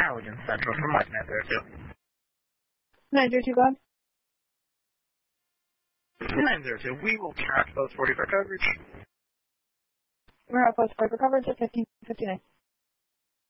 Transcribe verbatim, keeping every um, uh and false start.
Allegan Central for Mike nine zero two. nine zero two, go ahead. nine zero two, we will track those forty for coverage. We're outpost for coverage at fifteen fifty-nine.